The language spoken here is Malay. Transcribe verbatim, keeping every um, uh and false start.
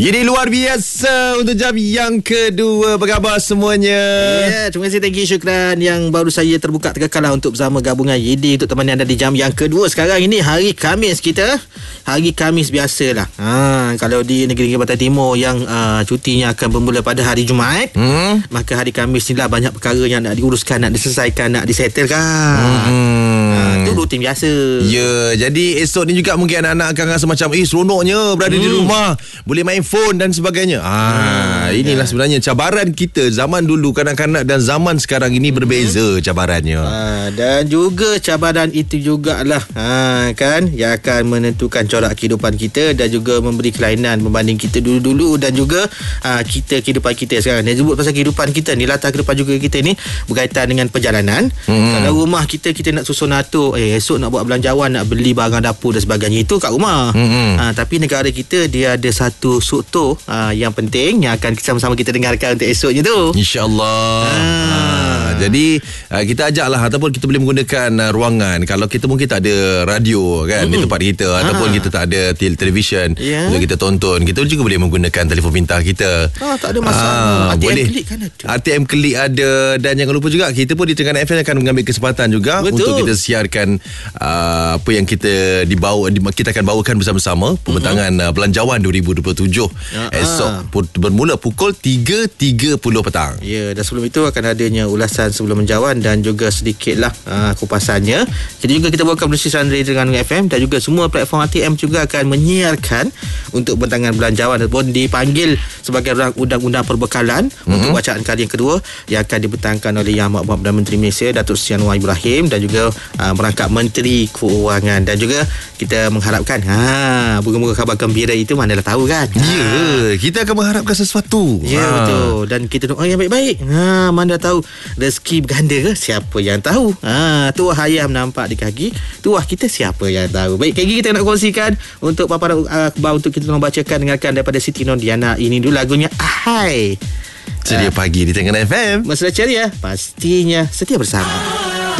Ini luar biasa untuk jam yang kedua. Apa khabar semuanya? Ya, yeah, terima kasih, thank you, syukran. Yang baru saya terbuka terkekallah untuk bersama gabungan Y D untuk temani anda di jam yang kedua. Sekarang ini hari Khamis kita. Hari Khamis biasalah. Ha, kalau di negeri Kelantan Timur yang uh, cutinya akan bermula pada hari Jumaat, hmm? maka hari Khamis ni lah banyak perkara yang nak diuruskan, nak diselesaikan, nak disettlekan. Hmm. Ha, itu rutin biasa. Ya, jadi esok ni juga mungkin anak-anak akan rasa macam eh seronoknya berada hmm. di rumah, boleh main phone dan sebagainya. Ah, hmm, inilah ya. sebenarnya cabaran kita zaman dulu kanak-kanak dan zaman sekarang ini berbeza hmm. cabarannya. Ah, dan juga cabaran itu jugalah ah, kan yang akan menentukan corak kehidupan kita dan juga memberi kelainan berbanding kita dulu-dulu dan juga ah, kita kehidupan kita sekarang. Dia sebut pasal kehidupan kita ni, latar kehidupan juga kita ni berkaitan dengan perjalanan. Hmm. Kalau rumah kita kita nak susun atur, eh esok nak buat belanjawan, nak beli barang dapur dan sebagainya, itu kat rumah. Hmm. Ah, tapi negara kita dia ada satu struktur uh, yang penting yang akan sama-sama kita dengarkan untuk esoknya tu, InsyaAllah. ah. ah, Jadi uh, kita ajaklah, ataupun kita boleh menggunakan uh, ruangan. Kalau kita mungkin tak ada radio kan mm-hmm. di tempat kita, ah. ataupun kita tak ada televisyen yeah. untuk kita tonton, kita juga boleh menggunakan telefon pintar kita. ah, Tak ada masalah. ah, R T M boleh. Klik kan ada, R T M Klik ada. Dan jangan lupa juga kita pun di Terengganu F M akan mengambil kesempatan juga Betul. untuk kita siarkan uh, apa yang kita dibawa, kita akan bawakan bersama-sama pembentangan mm-hmm. uh, Belanjawan dua ribu dua puluh tujuh ya, esok pu- bermula pukul tiga tiga puluh petang. Ya, dan sebelum itu akan adanya ulasan sebelum menjawan dan juga sedikitlah uh, kupasannya. Jadi juga kita bawakan bersiaran dari Terengganu F M dan juga semua platform R T M juga akan menyiarkan untuk bentangan belanjawan ataupun dipanggil sebagai undang-undang perbekalan mm-hmm. untuk bacaan kali yang kedua yang akan dibentangkan oleh Yang Amat Perdana Menteri Malaysia Datuk Seri Anwar Ibrahim dan juga uh, merangkap Menteri Keuangan. Dan juga kita mengharapkan ha moga-moga khabar gembira itu manalah tahu kan. Ya, yeah, kita akan mengharapkan sesuatu. Ya, yeah, ha. betul. Dan kita doa yang baik-baik. Ha, mana tahu rezeki berganda ke? Siapa yang tahu? Ha, tuah ayam nampak di kaki, tuah kita siapa yang tahu. Baik, kali kita nak kongsikan untuk paparan akhbar untuk kita membacakan, dengarkan daripada Siti Nurdiana. Ini dulu lagunya Ahai. Ceria uh, pagi di Terengganu F M. Mesra ceria, pastinya setia bersama.